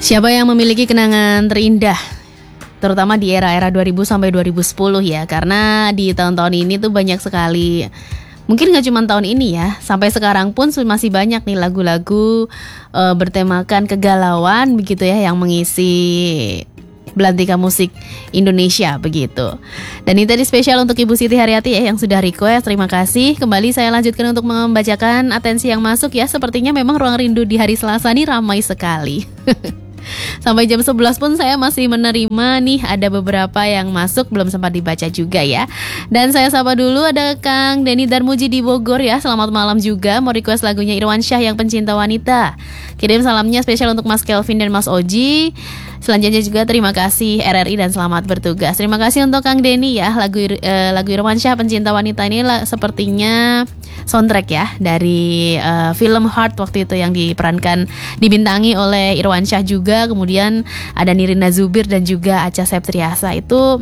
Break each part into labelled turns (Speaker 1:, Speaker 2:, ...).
Speaker 1: Siapa yang memiliki kenangan terindah, terutama di era-era 2000 sampai 2010 ya, karena di tahun-tahun ini tuh banyak sekali. Mungkin gak cuma tahun ini ya, sampai sekarang pun masih banyak nih lagu-lagu bertemakan kegalauan begitu ya, yang mengisi belantika musik Indonesia begitu. Dan ini tadi spesial untuk Ibu Siti Haryati ya, yang sudah request. Terima kasih. Kembali saya lanjutkan untuk membacakan atensi yang masuk ya. Sepertinya memang Ruang Rindu di hari Selasa ini ramai sekali. Sampai jam 11 pun saya masih menerima nih, ada beberapa yang masuk belum sempat dibaca juga ya. Dan saya sapa dulu, ada Kang Denny Darmuji di Bogor ya. Selamat malam juga, mau request lagunya Irwan Syah yang Pencinta Wanita. Kirim salamnya spesial untuk Mas Kelvin dan Mas Oji. Selanjutnya juga terima kasih RRI dan selamat bertugas. Terima kasih untuk Kang Denny ya. Lagu Irwan Syah Pencinta Wanita ini sepertinya soundtrack ya dari film Heart waktu itu, yang dibintangi oleh Irwan Syah juga. Kemudian ada Nirina Zubir dan juga Acha Septriasa. Itu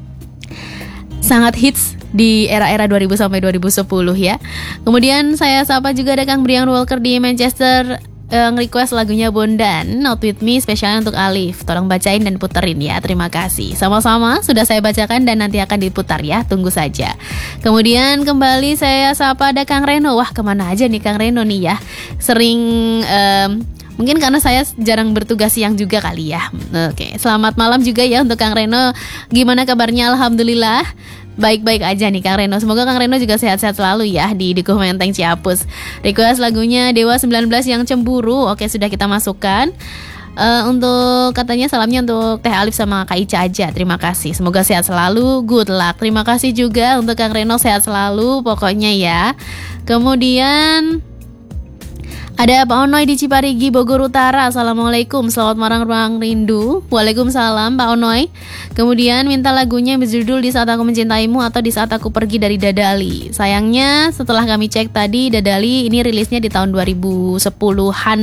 Speaker 1: sangat hits di era-era 2000 sampai 2010 ya. Kemudian saya sapa juga ada Kang Brian Walker di Manchester, nge-request lagunya Bondan, Not With Me, spesialnya untuk Alif. Tolong bacain dan puterin ya, terima kasih. Sama-sama, sudah saya bacakan dan nanti akan diputar ya, tunggu saja. Kemudian kembali saya sapa ada Kang Reno. Wah, kemana aja nih Kang Reno nih ya. Sering, mungkin karena saya jarang bertugas siang juga kali ya. Oke, selamat malam juga ya untuk Kang Reno. Gimana kabarnya? Alhamdulillah baik-baik aja nih Kang Reno. Semoga Kang Reno juga sehat-sehat selalu ya di Dukuh Menteng Ciapus. Request lagunya Dewa 19 yang Cemburu. Oke, sudah kita masukkan. Untuk katanya salamnya untuk Teh Alif sama Kak Ica aja. Terima kasih. Semoga sehat selalu. Good luck. Terima kasih juga untuk Kang Reno, sehat selalu pokoknya ya. Kemudian ada Pak Onoy di Ciparigi, Bogor Utara. Assalamualaikum, selamat malam Ruang Rindu. Waalaikumsalam Pak Onoy. Kemudian minta lagunya berjudul Di Saat Aku Mencintaimu atau Di Saat Aku Pergi dari Dadali. Sayangnya setelah kami cek tadi, Dadali ini rilisnya di tahun 2010-an,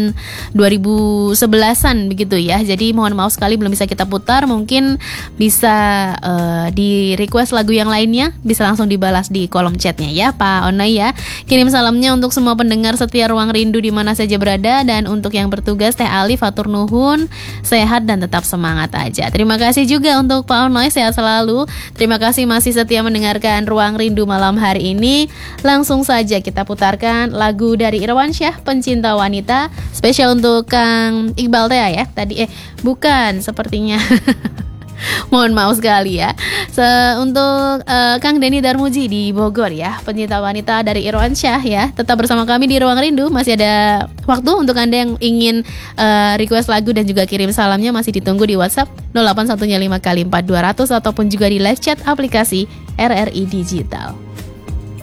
Speaker 1: 2011-an begitu ya. Jadi mohon maaf sekali belum bisa kita putar. Mungkin bisa di request lagu yang lainnya, bisa langsung dibalas di kolom chatnya ya Pak Onoy ya. Kirim salamnya untuk semua pendengar setia Ruang Rindu di mana saja berada, dan untuk yang bertugas Teh Alif, atur nuhun, sehat dan tetap semangat aja. Terima kasih juga untuk Pak Onoy, sehat selalu. Terima kasih masih setia mendengarkan Ruang Rindu malam hari ini. Langsung saja kita putarkan lagu dari Irwan Syah, Pencinta Wanita, spesial untuk Kang Iqbal Tea ya. Tadi bukan sepertinya. Mohon maaf sekali ya. Untuk Kang Denny Darmuji di Bogor ya, Pencinta Wanita dari Irwan Syah ya. Tetap bersama kami di Ruang Rindu. Masih ada waktu untuk Anda yang ingin request lagu dan juga kirim salamnya. Masih ditunggu di WhatsApp 0815 kali 4200 ataupun juga di live chat aplikasi RRI Digital.